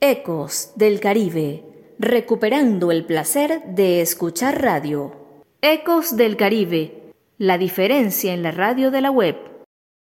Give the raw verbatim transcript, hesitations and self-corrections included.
Ecos del Caribe, recuperando el placer de escuchar radio. Ecos del Caribe, la diferencia en la radio de la web.